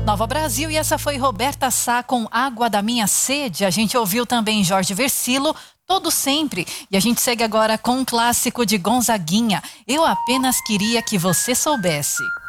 Nova Brasil, e essa foi Roberta Sá com Água da Minha Sede. A gente ouviu também Jorge Vercillo, Todo Sempre. E a gente segue agora com um clássico de Gonzaguinha, Eu Apenas Queria Que Você Soubesse.